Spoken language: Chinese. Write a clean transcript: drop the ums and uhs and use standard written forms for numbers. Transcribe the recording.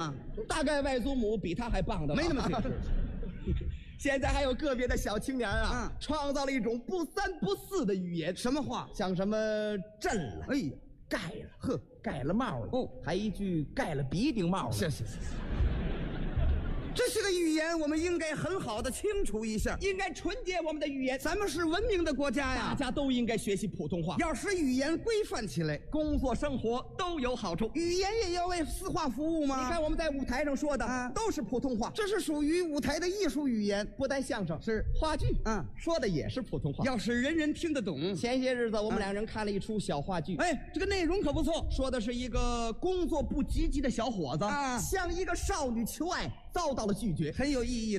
啊？ 大概外祖母比他还棒的， 没那么回事。 现在还有个别的小青年啊，创造了一种不三不四的语言。 什么话？ 像什么震了， 哎呀， 盖了，呵，盖了帽了， 哦， 还一句盖了鼻顶帽了。 是。这些个语言我们应该很好的清楚一下， 应该纯洁我们的语言。 咱们是文明的国家呀， 大家都应该学习普通话， 要使语言规范起来， 工作生活都有好处。 语言也要为四化服务吗？ 你看我们在舞台上说的都是普通话， 这是属于舞台的艺术语言， 不但相声是话剧，说的也是普通话， 要使人人听得懂。 前些日子我们两人看了一出小话剧， 哎，这个内容可不错， 说的是一个工作不积极的小伙子向一个少女求爱，遭到了拒绝， 很有意义的。